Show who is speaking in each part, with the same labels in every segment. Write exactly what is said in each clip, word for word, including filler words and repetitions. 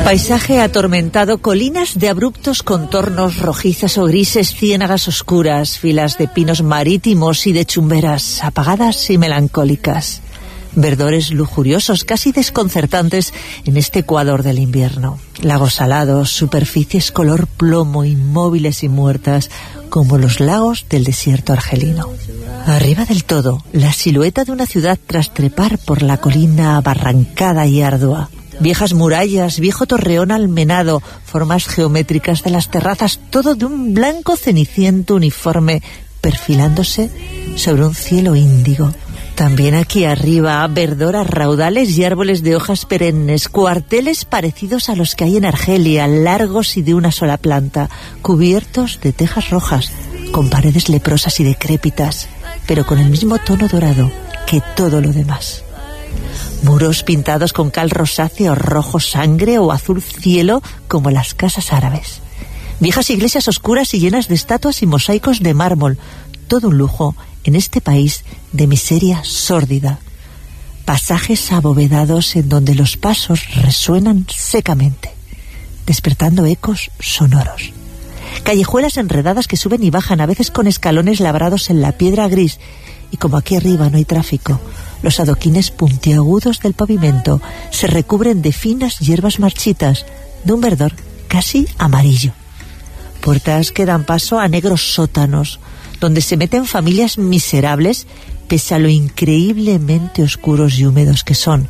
Speaker 1: Paisaje atormentado, colinas de abruptos contornos rojizas o grises, ciénagas oscuras, filas de pinos marítimos y de chumberas apagadas y melancólicas. Verdores lujuriosos, casi desconcertantes en este Ecuador del invierno. Lagos salados, superficies color plomo, inmóviles y muertas, como los lagos del desierto argelino. Arriba del todo, la silueta de una ciudad tras trepar por la colina barrancada y ardua. Viejas murallas, viejo torreón almenado, formas geométricas de las terrazas, todo de un blanco ceniciento uniforme, perfilándose sobre un cielo índigo. También aquí arriba, verdoras raudales y árboles de hojas perennes, cuarteles parecidos a los que hay en Argelia, largos y de una sola planta, cubiertos de tejas rojas, con paredes leprosas y decrépitas, pero con el mismo tono dorado que todo lo demás. Muros pintados con cal rosácea o rojo sangre o azul cielo, como las casas árabes. Viejas iglesias oscuras y llenas de estatuas y mosaicos de mármol. Todo un lujo en este país de miseria sórdida. Pasajes abovedados en donde los pasos resuenan secamente, despertando ecos sonoros. Callejuelas enredadas que suben y bajan, a veces con escalones labrados en la piedra gris. Y como aquí arriba no hay tráfico, los adoquines puntiagudos del pavimento se recubren de finas hierbas marchitas, de un verdor casi amarillo. Puertas que dan paso a negros sótanos, donde se meten familias miserables, pese a lo increíblemente oscuros y húmedos que son.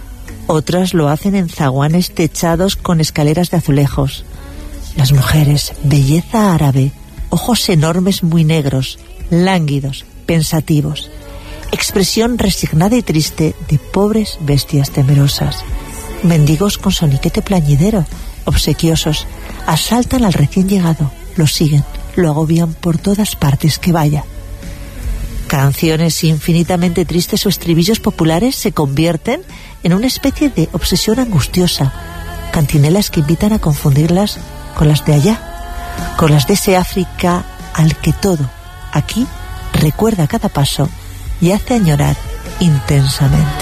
Speaker 1: Otras lo hacen en zaguanes techados con escaleras de azulejos. Las mujeres, belleza árabe, ojos enormes muy negros, lánguidos, pensativos, expresión resignada y triste de pobres bestias temerosas. Mendigos con soniquete plañidero, obsequiosos, asaltan al recién llegado, lo siguen, lo agobian por todas partes que vaya. Canciones infinitamente tristes o estribillos populares se convierten en una especie de obsesión angustiosa, cantinelas que invitan a confundirlas con las de allá, con las de ese África al que todo, aquí, recuerda cada paso y hace añorar intensamente.